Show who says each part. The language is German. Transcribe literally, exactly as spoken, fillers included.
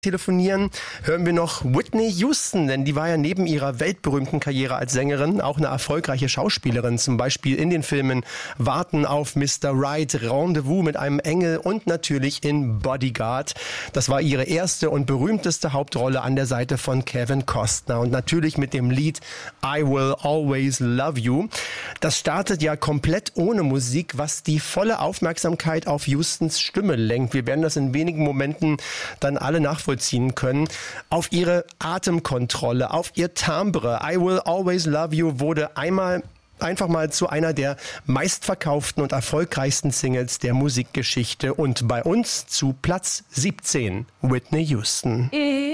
Speaker 1: telefonieren, hören wir noch Whitney Houston, denn die war ja neben ihrer weltberühmten Karriere als Sängerin auch eine erfolgreiche Schauspielerin, zum Beispiel in den Filmen Warten auf Mister Right, Rendezvous mit einem Engel und natürlich in Bodyguard. Das war ihre erste und berühmteste Hauptrolle an der Seite von Kevin Costner und natürlich mit dem Lied I Will Always Love You. Das startet ja komplett ohne Musik, was die volle Aufmerksamkeit auf Houstons Stimme lenkt. Wir werden das in wenigen Momenten dann alle nachvollziehen können. Auf ihre Atemkontrolle, auf ihr Timbre. I Will Always Love You wurde einmal einfach mal zu einer der meistverkauften und erfolgreichsten Singles der Musikgeschichte und bei uns zu Platz siebzehn. Whitney Houston.